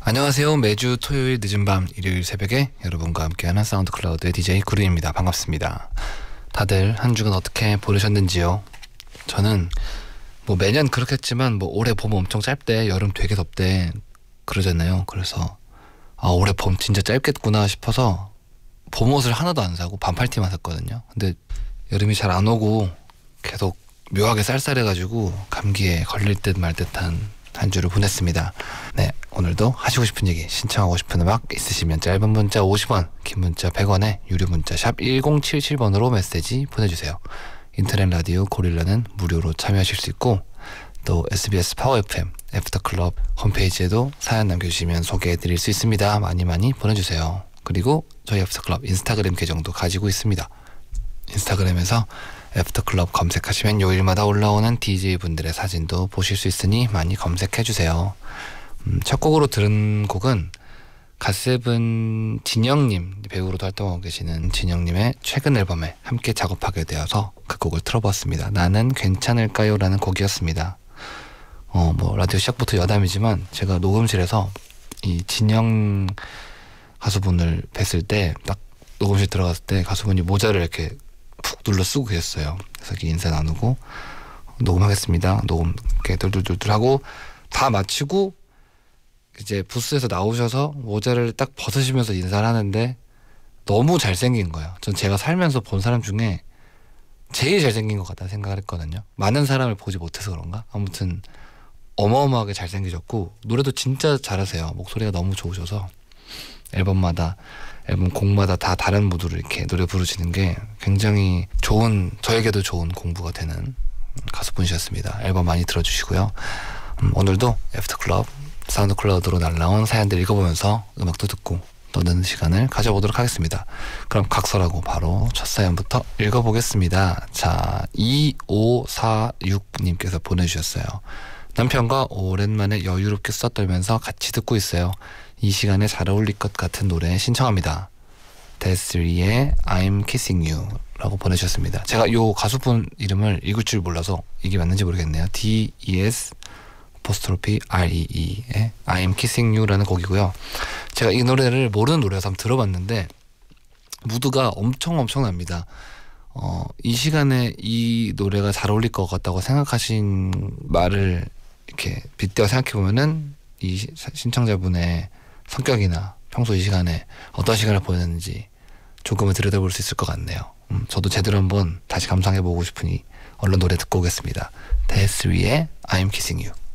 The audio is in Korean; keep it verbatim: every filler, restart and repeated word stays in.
안녕하세요. 매주 토요일 늦은 밤 일요일 새벽에 여러분과 함께하는 사운드 클라우드의 디제이 구린입니다. 반갑습니다. 다들 한 주간 어떻게 보내셨는지요? 저는 뭐 매년 그렇겠지만 뭐 올해 봄 엄청 짧대, 여름 되게 덥대 그러잖아요. 그래서 아 올해 봄 진짜 짧겠구나 싶어서 봄옷을 하나도 안 사고 반팔티만 샀거든요. 근데 여름이 잘 안 오고 계속 묘하게 쌀쌀해가지고 감기에 걸릴 듯 말 듯한 한 주를 보냈습니다. 네, 오늘도 하시고 싶은 얘기, 신청하고 싶은 음악 있으시면 짧은 문자 오십 원, 긴 문자 백 원에 유료 문자 샵 일공칠칠 번으로 메시지 보내주세요. 인터넷 라디오 고릴라는 무료로 참여하실 수 있고 또 에스비에스 파워 에프엠 애프터클럽 홈페이지에도 사연 남겨주시면 소개해드릴 수 있습니다. 많이 많이 보내주세요. 그리고 저희 애프터클럽 인스타그램 계정도 가지고 있습니다. 인스타그램에서 애프터클럽 검색하시면 요일마다 올라오는 디제이분들의 사진도 보실 수 있으니 많이 검색해주세요. 음, 첫 곡으로 들은 곡은 갓세븐 진영님, 배우로도 활동하고 계시는 진영님의 최근 앨범에 함께 작업하게 되어서 그 곡을 틀어보았습니다. 나는 괜찮을까요? 라는 곡이었습니다. 어, 뭐 라디오 시작부터 여담이지만 제가 녹음실에서 이 진영 가수분을 뵀을 때 딱 녹음실 들어갔을 때 가수분이 모자를 이렇게 푹 눌러 쓰고 계셨어요. 그래서 이렇게 인사 나누고 녹음하겠습니다. 녹음 이렇게 뚫뚫뚫뚫 하고 다 마치고 이제 부스에서 나오셔서 모자를 딱 벗으시면서 인사를 하는데 너무 잘생긴 거예요. 전 제가 살면서 본 사람 중에 제일 잘생긴 것 같다는 생각을 했거든요. 많은 사람을 보지 못해서 그런가? 아무튼 어마어마하게 잘생기셨고 노래도 진짜 잘하세요. 목소리가 너무 좋으셔서 앨범마다 앨범 곡마다 다 다른 무드로 이렇게 노래 부르시는 게 굉장히 좋은, 저에게도 좋은 공부가 되는 가수분이셨습니다. 앨범 많이 들어주시고요. 음, 오늘도 애프터클럽 사운드 클라우드로 날라온 사연들 읽어보면서 음악도 듣고 떠드는 시간을 가져보도록 하겠습니다. 그럼 각설하고 바로 첫 사연부터 읽어보겠습니다. 자, 이오사육 님께서 보내주셨어요. 남편과 오랜만에 여유롭게 수다 떨면서 같이 듣고 있어요. 이 시간에 잘 어울릴 것 같은 노래 신청합니다. 데스리의 I'm Kissing You 라고 보내주셨습니다. 제가 요 가수분 이름을 읽을 줄 몰라서 이게 맞는지 모르겠네요. 디 이 에스 apostrophe 알 이 이의 I'm Kissing You 라는 곡이고요. 제가 이 노래를 모르는 노래여서 한번 들어봤는데 무드가 엄청 엄청납니다. 어, 이 시간에 이 노래가 잘 어울릴 것 같다고 생각하신 말을 이렇게 빗대어 생각해보면은 이 신청자분의 성격이나 평소 이 시간에 어떤 시간을 보냈는지 조금은 들여다볼 수 있을 것 같네요. 음, 저도 제대로 한번 다시 감상해보고 싶으니 얼른 노래 듣고 오겠습니다. 데스리의 I'm Kissing You.